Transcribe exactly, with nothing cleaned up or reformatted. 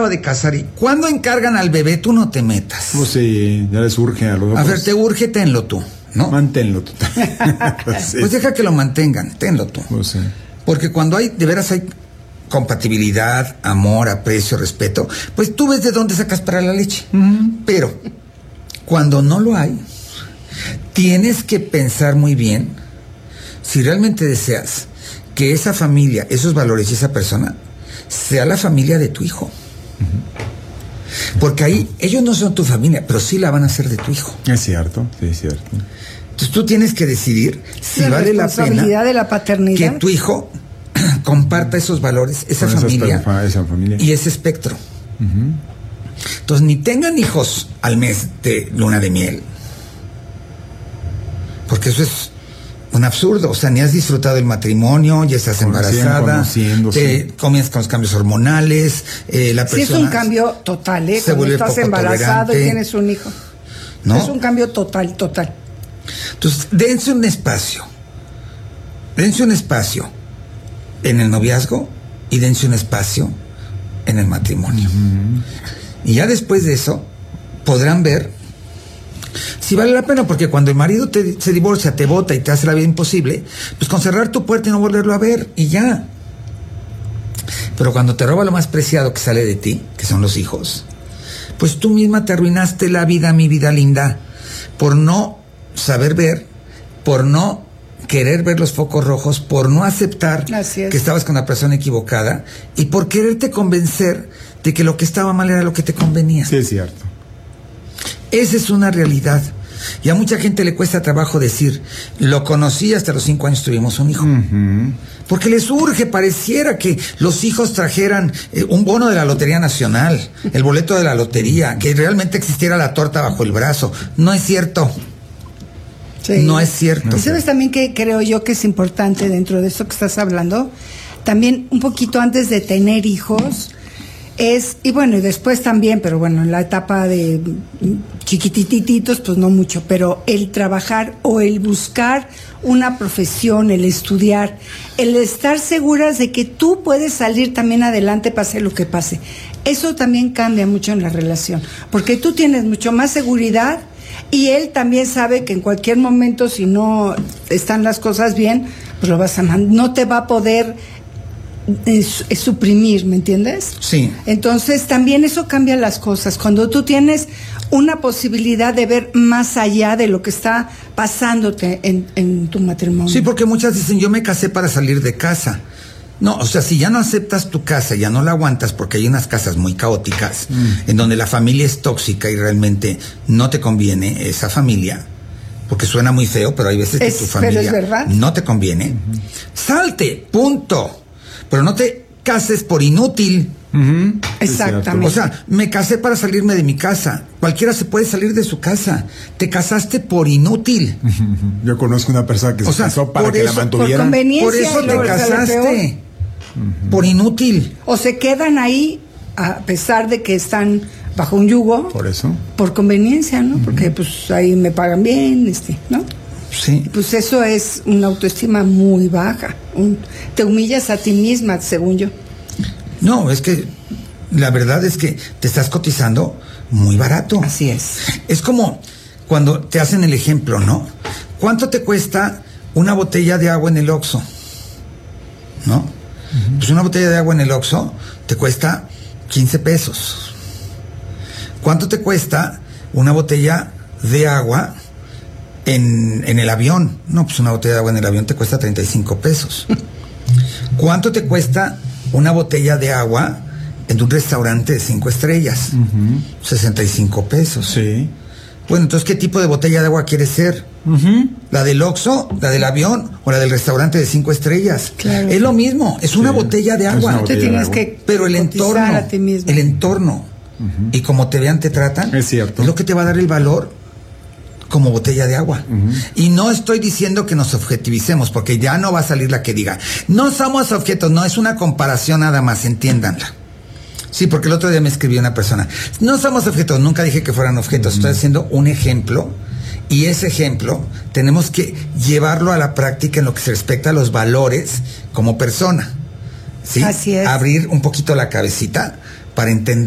acaba de casar y cuando encargan al bebé, tú no te metas. Pues sí, ya les urge a los otros. A ver, te urge, tenlo tú, ¿no? Manténlo tú. Sí. Pues deja que lo mantengan, tenlo tú. Pues sí. Porque cuando hay, de veras hay compatibilidad, amor, aprecio, respeto, pues tú ves de dónde sacas para la leche. Uh-huh. Pero cuando no lo hay, tienes que pensar muy bien si realmente deseas que esa familia, esos valores y esa persona sea la familia de tu hijo. Uh-huh. Porque ahí ellos no son tu familia, pero sí la van a ser de tu hijo. Es cierto, sí, es cierto. Entonces tú tienes que decidir si la vale la pena responsabilidad de la paternidad, que tu hijo comparta esos valores, esa familia, esa, esa familia y ese espectro. Uh-huh. Entonces ni tengan hijos al mes de luna de miel, porque eso es un absurdo. O sea, ni has disfrutado el matrimonio, ya estás embarazada, te comienzas con los cambios hormonales, eh, la persona... Sí, es un cambio total, ¿eh? Cuando estás embarazado y tienes un hijo, ¿no? Es un cambio total, total. Entonces, dense un espacio, dense un espacio en el noviazgo y dense un espacio en el matrimonio. Uh-huh. Y ya después de eso podrán ver si vale la pena, porque cuando el marido te, se divorcia, te bota y te hace la vida imposible, pues con cerrar tu puerta y no volverlo a ver y ya. Pero cuando te roba lo más preciado que sale de ti, que son los hijos, pues tú misma te arruinaste la vida, mi vida linda, por no saber ver, por no querer ver los focos rojos, por no aceptar que estabas con la persona equivocada y por quererte convencer de que lo que estaba mal era lo que te convenía. Sí, es cierto. Esa es una realidad. Y a mucha gente le cuesta trabajo decir, lo conocí, hasta los cinco años tuvimos un hijo. Uh-huh. Porque les urge, pareciera que los hijos trajeran eh, un bono de la Lotería Nacional, el boleto de la lotería, que realmente existiera la torta bajo el brazo. No es cierto. Sí. No es cierto. Y sabes también que creo yo que es importante dentro de esto que estás hablando, también un poquito antes de tener hijos, es, y bueno, y después también, pero bueno, en la etapa de chiquitititos, pues no mucho, pero el trabajar o el buscar una profesión, el estudiar, el estar seguras de que tú puedes salir también adelante pase lo que pase. Eso también cambia mucho en la relación, porque tú tienes mucho más seguridad y él también sabe que en cualquier momento, si no están las cosas bien, pues lo vas a mandar, no te va a poder Es, es suprimir, ¿me entiendes? Sí. Entonces también eso cambia las cosas. Cuando tú tienes una posibilidad de ver más allá de lo que está pasándote en, en tu matrimonio. Sí, porque muchas dicen, yo me casé para salir de casa. No, o sea, si ya no aceptas tu casa, ya no la aguantas, porque hay unas casas muy caóticas, mm. en donde la familia es tóxica y realmente no te conviene esa familia, porque suena muy feo, pero hay veces que es, tu familia pero es verdad. No te conviene. Uh-huh. Salte, punto. Pero no te cases por inútil. Uh-huh. Exactamente. O sea, me casé para salirme de mi casa. Cualquiera se puede salir de su casa. Te casaste por inútil. Uh-huh. Yo conozco una persona que se o sea, casó para que eso, la mantuvieran. Por conveniencia. Por eso te casaste. Uh-huh. Por inútil. O se quedan ahí a pesar de que están bajo un yugo. Por eso. Por conveniencia, ¿no? Uh-huh. Porque pues ahí me pagan bien, este, ¿no? Sí. Pues eso es una autoestima muy baja. Un, te humillas a ti misma, según yo. No, es que la verdad es que te estás cotizando muy barato. Así es. Es como cuando te hacen el ejemplo, ¿no? ¿Cuánto te cuesta una botella de agua en el Oxxo? ¿No? Uh-huh. Pues una botella de agua en el Oxxo te cuesta quince pesos. ¿Cuánto te cuesta una botella de agua En, en el avión? No, pues una botella de agua en el avión te cuesta treinta y cinco pesos. ¿Cuánto te cuesta una botella de agua en un restaurante de cinco estrellas? Uh-huh. sesenta y cinco pesos. Sí. Bueno, entonces, ¿qué tipo de botella de agua quieres ser? Uh-huh. ¿La del Oxxo, la del avión o la del restaurante de cinco estrellas? Claro. Es lo mismo, es una sí. botella de agua. No te tienes que Pero el entorno, a ti mismo. el entorno uh-huh. y como te vean, te tratan, es cierto. Es lo que te va a dar el valor como botella de agua. Uh-huh. Y no estoy diciendo que nos objetivicemos, porque ya no va a salir la que diga, no somos objetos, no, es una comparación nada más, entiéndanla. Sí, porque el otro día me escribió una persona, no somos objetos, nunca dije que fueran objetos, uh-huh. estoy haciendo un ejemplo, y ese ejemplo tenemos que llevarlo a la práctica en lo que se respecta a los valores como persona. ¿Sí? Así es. Abrir un poquito la cabecita para entender